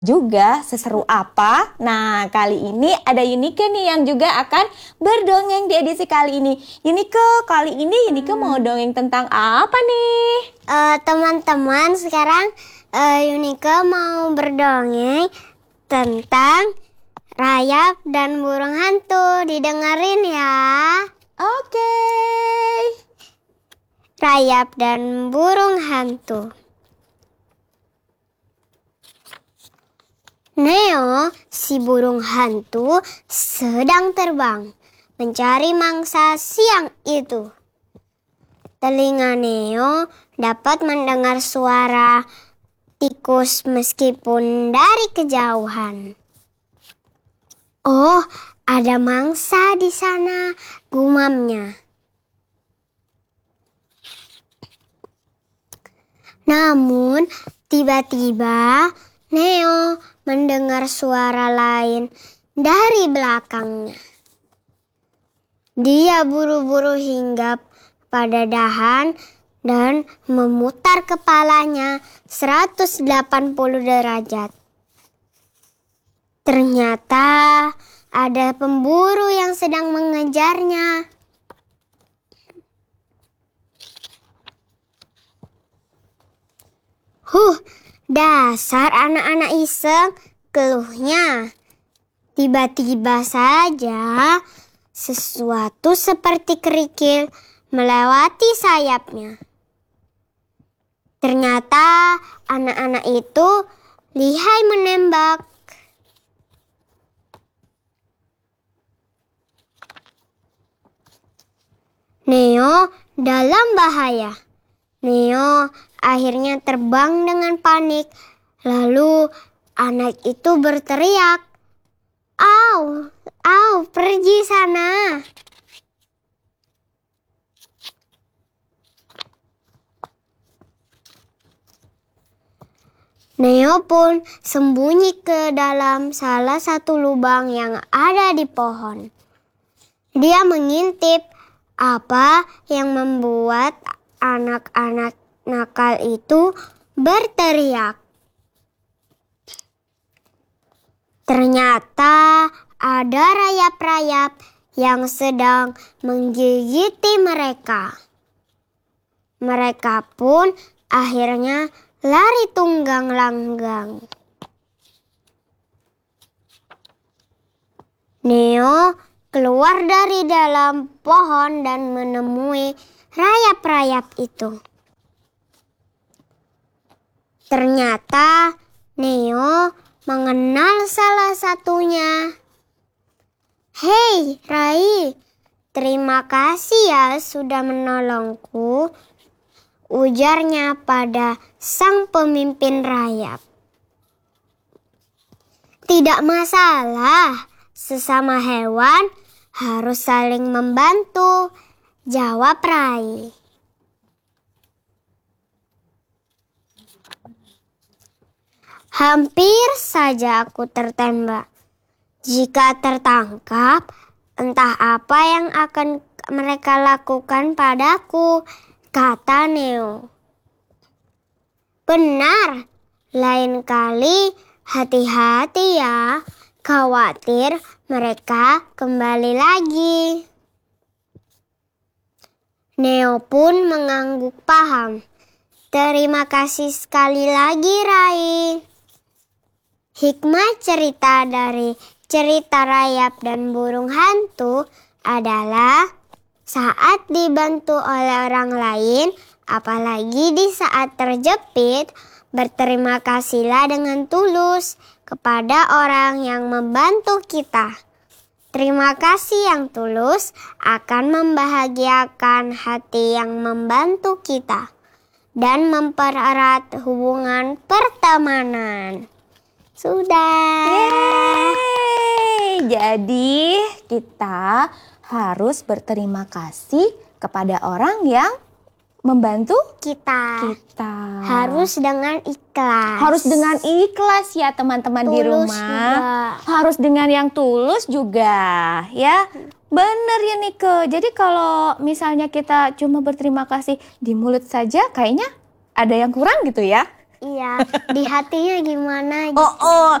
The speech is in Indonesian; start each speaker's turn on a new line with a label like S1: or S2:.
S1: juga seseru apa. Nah, kali ini ada Yunike nih yang juga akan berdongeng di edisi kali ini. Yunike, kali ini Yunike mau dongeng tentang apa nih?
S2: Teman-teman, sekarang Yunike mau berdongeng tentang rayap dan burung hantu. Didengerin ya.
S1: Oke.
S2: Rayap dan burung hantu. Neo, si burung hantu, sedang terbang mencari mangsa siang itu. Telinga Neo dapat mendengar suara tikus meskipun dari kejauhan. Oh, ada mangsa di sana, gumamnya. Namun, tiba-tiba Neo mendengar suara lain dari belakangnya. Dia buru-buru hinggap pada dahan dan memutar kepalanya 180 derajat. Ternyata ada pemburu yang sedang mengejarnya. Dasar anak-anak iseng, keluhnya. Tiba-tiba saja sesuatu seperti kerikil melewati sayapnya. Ternyata anak-anak itu lihai menembak. Neo dalam bahaya. Neo akhirnya terbang dengan panik. Lalu anak itu berteriak, "Au, au, pergi sana." Neo pun sembunyi ke dalam salah satu lubang yang ada di pohon. Dia mengintip apa yang membuat anak-anak nakal itu berteriak. Ternyata ada rayap-rayap yang sedang menggigiti mereka. Mereka pun akhirnya lari tunggang langgang. Neo keluar dari dalam pohon dan menemui rayap-rayap itu. Ternyata Neo mengenal salah satunya. "Hei, Rai, terima kasih ya sudah menolongku," ujarnya pada sang pemimpin rayap. "Tidak masalah, sesama hewan harus saling membantu," jawab Rai. "Hampir saja aku tertembak. Jika tertangkap, entah apa yang akan mereka lakukan padaku," kata Neo. "Benar, lain kali hati-hati ya. Khawatir mereka kembali lagi." Neo pun mengangguk paham. "Terima kasih sekali lagi, Rai." Hikmah cerita dari cerita rayap dan burung hantu adalah saat dibantu oleh orang lain, apalagi di saat terjepit, berterima kasihlah dengan tulus kepada orang yang membantu kita. Terima kasih yang tulus akan membahagiakan hati yang membantu kita dan mempererat hubungan pertemanan. Sudah.
S1: Yeay! Jadi kita harus berterima kasih kepada orang yang membantu
S2: Kita
S1: kita.
S2: harus dengan ikhlas.
S1: Harus dengan ikhlas ya teman-teman di
S2: Tulus
S1: rumah.
S2: juga.
S1: Harus dengan yang tulus juga ya. Bener ya Nike. Jadi kalau misalnya kita cuma berterima kasih di mulut saja kayaknya ada yang kurang gitu ya.
S2: Iya, di hatinya gimana gitu.
S1: Oh,